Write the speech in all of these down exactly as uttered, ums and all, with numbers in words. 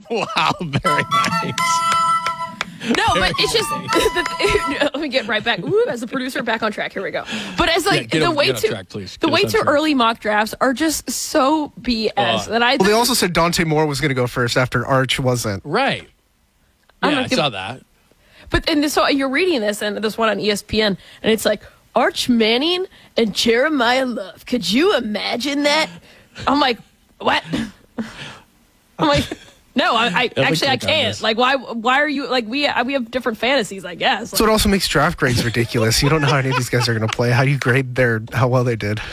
Wow, very nice. No, but it's just let me get right back. Ooh, as a producer, back on track. Here we go. But as like yeah, the on, way too track, please. the Get way too track. early mock drafts are just so B S. Uh, that I well, they also said Dante Moore was going to go first after Arch wasn't. Right. I'm Yeah, not I gonna- saw that. But and this, so you're reading this and this one on E S P N, and it's like Arch Manning and Jeremiah Love. Could you imagine that? I'm like, what? I'm like, no, I, I actually I can't. Like, why? Why are you like we? We have different fantasies, I guess. Like, So it also makes draft grades ridiculous. You don't know how any of these guys are going to play. How do you grade their how well they did?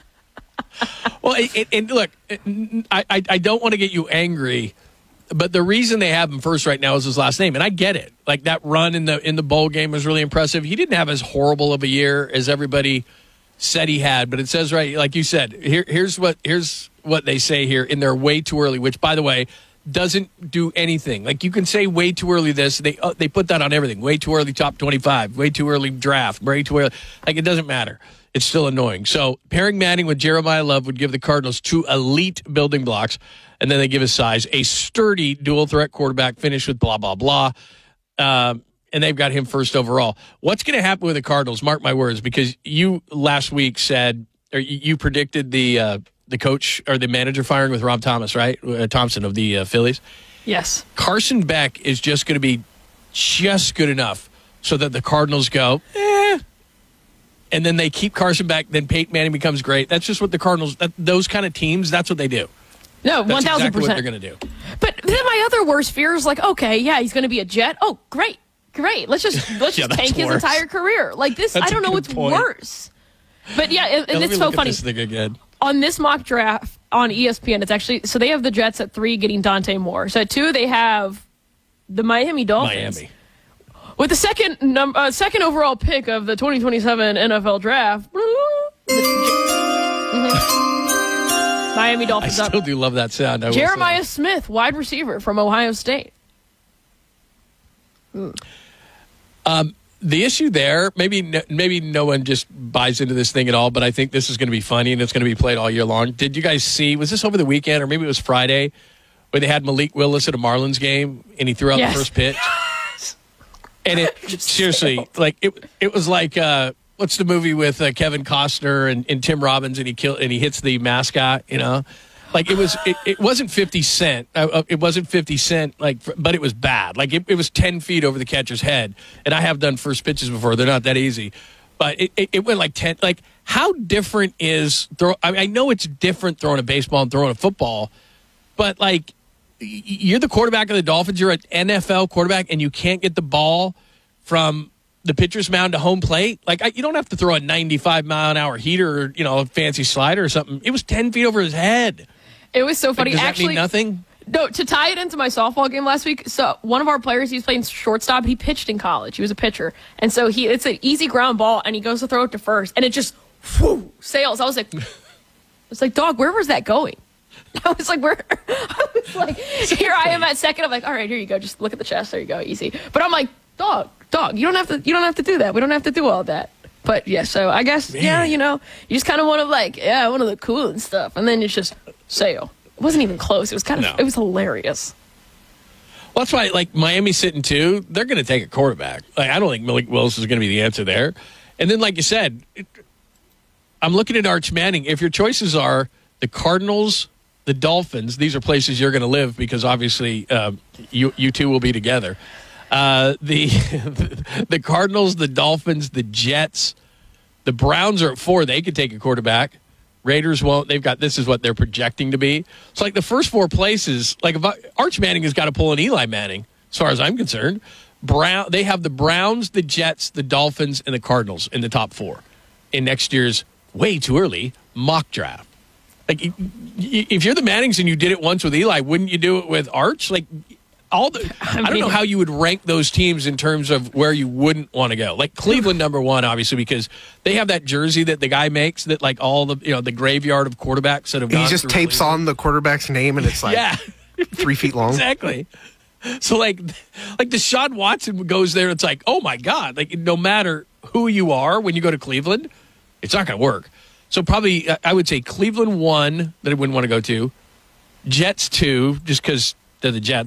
Well, it, it, and look, it, I, I I don't want to get you angry, but the reason they have him first right now is his last name, and I get it. Like that run in the in the bowl game was really impressive. He didn't have as horrible of a year as everybody said he had, but it says right, like you said, here here's what here's what they say here in their way too early, which by the way doesn't do anything. Like you can say way too early this, they uh, they put that on everything. Way too early top twenty-five, way too early draft, way too early. Like it doesn't matter. It's still annoying. So pairing Manning with Jeremiah Love would give the Cardinals two elite building blocks, and then they give his size a sturdy dual threat quarterback finished with blah, blah, blah. Um, and they've got him first overall. What's going to happen with the Cardinals? Mark my words, because you last week said, or you predicted the uh, the coach or the manager firing with Rob Thomas, right? Uh, Thompson of the uh, Phillies. yes. Carson Beck is just going to be just good enough so that the Cardinals go, eh. And then they keep Carson Beck, then Peyton Manning becomes great. That's just what the Cardinals, that, those kind of teams, that's what they do. No, That's one thousand exactly what percent. they're going to do. But then my other worst fear is like, okay, yeah, he's going to be a Jet. Oh, great, great. Let's just let's Yeah, just that's tank his worse. entire career. Like this, That's I a don't know good what's point. worse. But yeah, and, and Now, let it's me so look at funny. this thing again. On this mock draft on E S P N, it's actually so they have the Jets at three, getting Dante Moore. So at two, they have the Miami Dolphins. Miami. With the second num- uh, second overall pick of the twenty twenty-seven N F L draft, Mhm. Miami I Dolphins up. still do love that sound. I will say. Jeremiah Smith, wide receiver from Ohio State. The issue there, maybe no, maybe no one just buys into this thing at all, but I think this is going to be funny and it's going to be played all year long. Did you guys see, was this over the weekend or maybe it was Friday, where they had Malik Willis at a Marlins game and he threw out Yes. the first pitch? And it, seriously, like it it was like, uh, what's the movie with uh, Kevin Costner and, and Tim Robbins and he kill, and he hits the mascot, you know? Like it was, it, it wasn't fifty Cent. Uh, it wasn't fifty Cent, like, but it was bad. Like it, it was ten feet over the catcher's head. And I have done first pitches before. They're not that easy. But it, it, it went like ten. Like, how different is throw? I, mean, I know it's different throwing a baseball and throwing a football, but like, y- you're the quarterback of the Dolphins. You're an N F L quarterback, and you can't get the ball from the pitcher's mound to home plate. Like, I, you don't have to throw a ninety-five mile an hour heater or, you know, a fancy slider or something. It was ten feet over his head. It was so Like, funny. does that Actually, mean nothing? No, to tie it into my softball game last week, so one of our players, he was playing shortstop. He pitched in college. He was a pitcher. And so he it's an easy ground ball, and he goes to throw it to first, and it just whoo, sails. I was like, I was like, dog, where was that going? I was like, where? I was like, here I am at second. I'm like, all right, here you go. Just look at the chest. There you go. Easy. But I'm like, dog, dog, you don't have to, you don't have to do that. We don't have to do all that. But yeah, so I guess, Man. yeah, you know, you just kind of want to like, yeah, I want to look cool and stuff. And then it's just sail. It wasn't even close. It was kind of, No. it was hilarious. Well, that's why, like, Miami sitting two, they're going to take a quarterback. Like, I don't think Malik Willis is going to be the answer there. And then, like you said, it, I'm looking at Arch Manning. If your choices are the Cardinals, the Dolphins, these are places you're going to live because obviously uh, you you two will be together. Uh, the the Cardinals, the Dolphins, the Jets, the Browns are at four. They could take a quarterback. Raiders won't. They've got, this is what they're projecting to be. It's like the first four places, like if I, Arch Manning has got to pull an Eli Manning, as far as I'm concerned. Brown, they have the Browns, the Jets, the Dolphins, and the Cardinals in the top four in next year's way too early mock draft. Like, if you're the Mannings and you did it once with Eli, wouldn't you do it with Arch? Like, all the, I, I don't mean, know how you would rank those teams in terms of where you wouldn't want to go. Like Cleveland, number one, obviously, because they have that jersey that the guy makes that, like, all the, you know, the graveyard of quarterbacks that have He gone just through tapes Cleveland. on the quarterback's name, and it's like Yeah. three feet long. Exactly. So, like, like Deshaun Watson goes there, it's like, oh, my God. Like, no matter who you are when you go to Cleveland, it's not going to work. So, probably, I would say Cleveland one that I wouldn't want to go to. Jets two, just because they're the Jets.